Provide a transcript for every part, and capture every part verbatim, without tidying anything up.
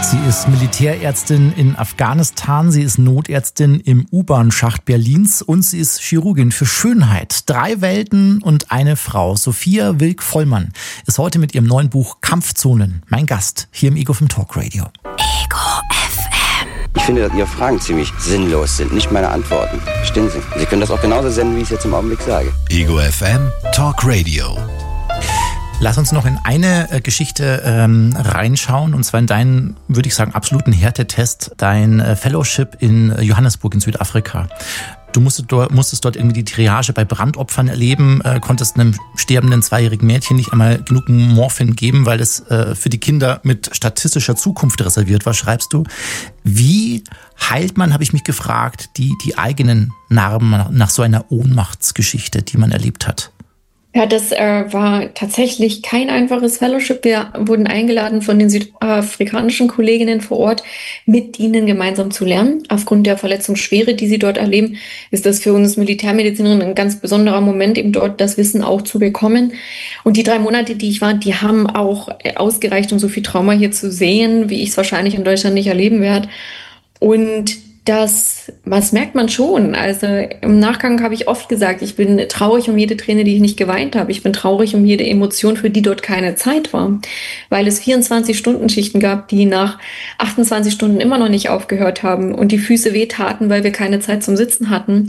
Sie ist Militärärztin in Afghanistan, sie ist Notärztin im U-Bahn-Schacht Berlins und sie ist Chirurgin für Schönheit. Drei Welten und eine Frau. Sophia Wilk-Vollmann ist heute mit ihrem neuen Buch Kampfzonen mein Gast hier im Ego F M Talk Radio. Ego F M. Ich finde, dass Ihre Fragen ziemlich sinnlos sind, nicht meine Antworten. Verstehen Sie? Sie können das auch genauso senden, wie ich es jetzt im Augenblick sage. Ego F M Talk Radio. Lass uns noch in eine äh, Geschichte ähm, reinschauen, und zwar in deinen, würde ich sagen, absoluten Härtetest, dein äh, Fellowship in Johannesburg in Südafrika. Du musstest dort, musstest dort irgendwie die Triage bei Brandopfern erleben, äh, konntest einem sterbenden zweijährigen Mädchen nicht einmal genug Morphin geben, weil es äh, für die Kinder mit statistischer Zukunft reserviert war, schreibst du. Wie heilt man, habe ich mich gefragt, die, die eigenen Narben nach, nach so einer Ohnmachtsgeschichte, die man erlebt hat? Ja, das äh, war tatsächlich kein einfaches Fellowship. Wir wurden eingeladen von den südafrikanischen Kolleginnen vor Ort, mit ihnen gemeinsam zu lernen. Aufgrund der Verletzungsschwere, die sie dort erleben, ist das für uns Militärmedizinerinnen ein ganz besonderer Moment, eben dort das Wissen auch zu bekommen. Und die drei Monate, die ich war, die haben auch ausgereicht, um so viel Trauma hier zu sehen, wie ich es wahrscheinlich in Deutschland nicht erleben werde. Und Das, was merkt man schon. Also im Nachgang habe ich oft gesagt, ich bin traurig um jede Träne, die ich nicht geweint habe. Ich bin traurig um jede Emotion, für die dort keine Zeit war. Weil es vierundzwanzig-Stunden-Schichten gab, die nach achtundzwanzig Stunden immer noch nicht aufgehört haben und die Füße wehtaten, weil wir keine Zeit zum Sitzen hatten.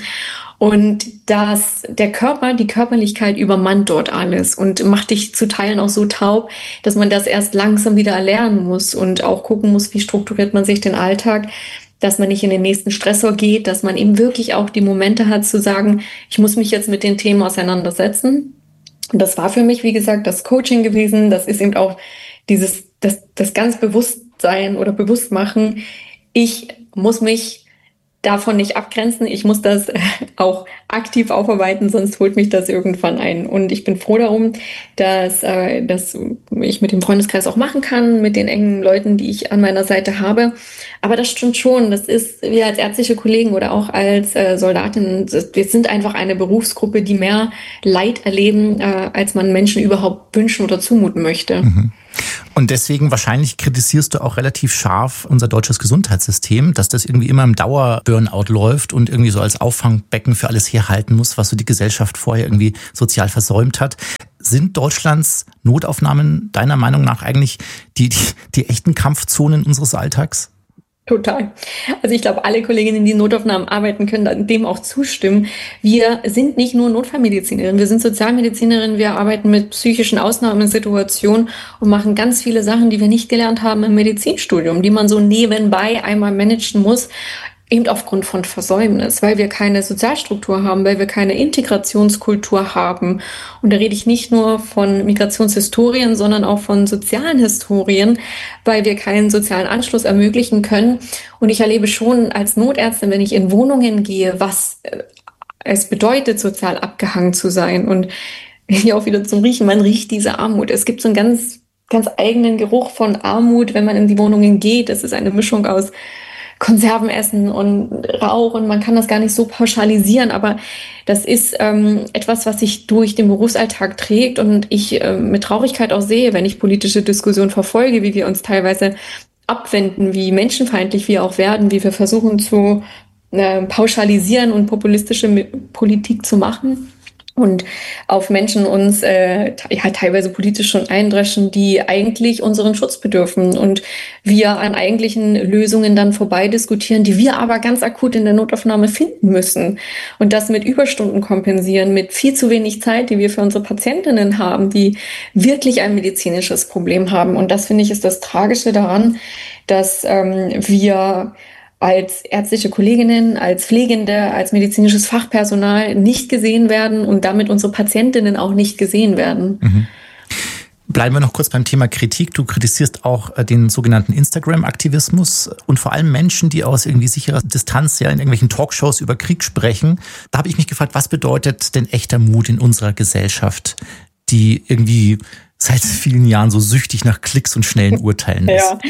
Und dass der Körper, die Körperlichkeit übermannt dort alles und macht dich zu Teilen auch so taub, dass man das erst langsam wieder erlernen muss und auch gucken muss, wie strukturiert man sich den Alltag, dass man nicht in den nächsten Stressor geht, dass man eben wirklich auch die Momente hat zu sagen, ich muss mich jetzt mit den Themen auseinandersetzen. Und das war für mich, wie gesagt, das Coaching gewesen. Das ist eben auch dieses, das, das ganz Bewusstsein oder Bewusstmachen. Ich muss mich davon nicht abgrenzen. Ich muss das auch aktiv aufarbeiten, sonst holt mich das irgendwann ein. Und ich bin froh darum, dass, äh, dass ich mit dem Freundeskreis auch machen kann, mit den engen Leuten, die ich an meiner Seite habe. Aber das stimmt schon. Das ist, wir als ärztliche Kollegen oder auch als äh, Soldatinnen, wir sind einfach eine Berufsgruppe, die mehr Leid erleben, äh, als man Menschen überhaupt wünschen oder zumuten möchte. Mhm. Und deswegen wahrscheinlich kritisierst du auch relativ scharf unser deutsches Gesundheitssystem, dass das irgendwie immer im Dauer-Burnout läuft und irgendwie so als Auffangbecken für alles herhalten muss, was so die Gesellschaft vorher irgendwie sozial versäumt hat. Sind Deutschlands Notaufnahmen deiner Meinung nach eigentlich die, die, die echten Kampfzonen unseres Alltags? Total. Also ich glaube, alle Kolleginnen, die in Notaufnahmen arbeiten, können dem auch zustimmen. Wir sind nicht nur Notfallmedizinerinnen, wir sind Sozialmedizinerinnen, wir arbeiten mit psychischen Ausnahmesituationen und machen ganz viele Sachen, die wir nicht gelernt haben im Medizinstudium, die man so nebenbei einmal managen muss, eben aufgrund von Versäumnis, weil wir keine Sozialstruktur haben, weil wir keine Integrationskultur haben. Und da rede ich nicht nur von Migrationshistorien, sondern auch von sozialen Historien, weil wir keinen sozialen Anschluss ermöglichen können. Und ich erlebe schon als Notärztin, wenn ich in Wohnungen gehe, was es bedeutet, sozial abgehangen zu sein. Und hier auch wieder zum Riechen, man riecht diese Armut. Es gibt so einen ganz, ganz eigenen Geruch von Armut, wenn man in die Wohnungen geht. Das ist eine Mischung aus Konservenessen und Rauch und man kann das gar nicht so pauschalisieren, aber das ist ähm, etwas, was sich durch den Berufsalltag trägt und ich äh, mit Traurigkeit auch sehe, wenn ich politische Diskussionen verfolge, wie wir uns teilweise abwenden, wie menschenfeindlich wir auch werden, wie wir versuchen zu äh, pauschalisieren und populistische Politik zu machen. Und auf Menschen uns äh, ja, teilweise politisch schon eindreschen, die eigentlich unseren Schutz bedürfen und wir an eigentlichen Lösungen dann vorbei diskutieren, die wir aber ganz akut in der Notaufnahme finden müssen. Und das mit Überstunden kompensieren, mit viel zu wenig Zeit, die wir für unsere Patientinnen haben, die wirklich ein medizinisches Problem haben. Und das, finde ich, ist das Tragische daran, dass ähm, wir als ärztliche Kolleginnen, als Pflegende, als medizinisches Fachpersonal nicht gesehen werden und damit unsere Patientinnen auch nicht gesehen werden. Mhm. Bleiben wir noch kurz beim Thema Kritik. Du kritisierst auch den sogenannten Instagram-Aktivismus und vor allem Menschen, die aus irgendwie sicherer Distanz ja in irgendwelchen Talkshows über Krieg sprechen. Da habe ich mich gefragt, was bedeutet denn echter Mut in unserer Gesellschaft, die irgendwie seit vielen Jahren so süchtig nach Klicks und schnellen Urteilen ist? Ja.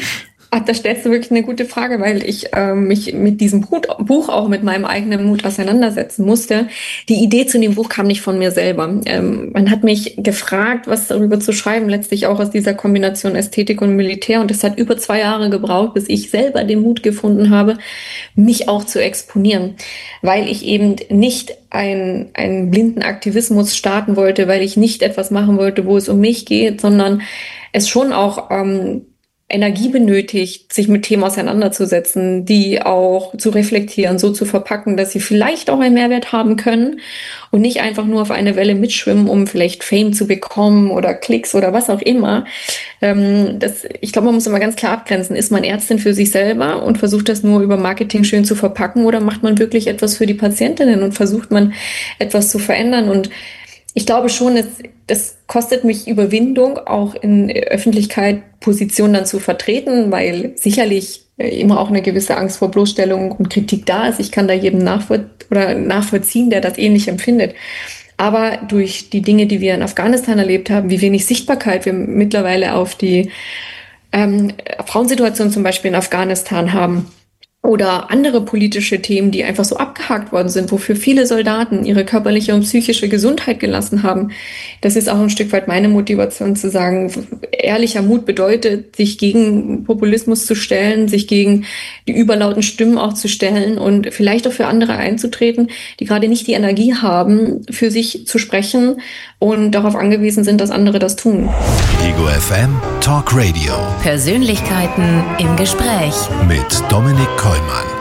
Ach, da stellst du wirklich eine gute Frage, weil ich äh, mich mit diesem Buch auch mit meinem eigenen Mut auseinandersetzen musste. Die Idee zu dem Buch kam nicht von mir selber. Ähm, man hat mich gefragt, was darüber zu schreiben, letztlich auch aus dieser Kombination Ästhetik und Militär. Und es hat über zwei Jahre gebraucht, bis ich selber den Mut gefunden habe, mich auch zu exponieren, weil ich eben nicht ein, einen blinden Aktivismus starten wollte, weil ich nicht etwas machen wollte, wo es um mich geht, sondern es schon auch ähm, Energie benötigt, sich mit Themen auseinanderzusetzen, die auch zu reflektieren, so zu verpacken, dass sie vielleicht auch einen Mehrwert haben können und nicht einfach nur auf eine Welle mitschwimmen, um vielleicht Fame zu bekommen oder Klicks oder was auch immer. Ähm, das, ich glaube, man muss immer ganz klar abgrenzen. Ist man Ärztin für sich selber und versucht das nur über Marketing schön zu verpacken oder macht man wirklich etwas für die Patientinnen und versucht man etwas zu verändern? Und ich glaube schon, es, das kostet mich Überwindung, auch in Öffentlichkeit Positionen dann zu vertreten, weil sicherlich immer auch eine gewisse Angst vor Bloßstellung und Kritik da ist. Ich kann da jedem nachvoll- oder nachvollziehen, der das ähnlich empfindet. Aber durch die Dinge, die wir in Afghanistan erlebt haben, wie wenig Sichtbarkeit wir mittlerweile auf die ähm, Frauensituation zum Beispiel in Afghanistan haben, oder andere politische Themen, die einfach so abgehakt worden sind, wofür viele Soldaten ihre körperliche und psychische Gesundheit gelassen haben. Das ist auch ein Stück weit meine Motivation zu sagen, ehrlicher Mut bedeutet, sich gegen Populismus zu stellen, sich gegen die überlauten Stimmen auch zu stellen und vielleicht auch für andere einzutreten, die gerade nicht die Energie haben, für sich zu sprechen und darauf angewiesen sind, dass andere das tun. Ego F M Talk Radio. Persönlichkeiten im Gespräch Mit Dominik Kollmann.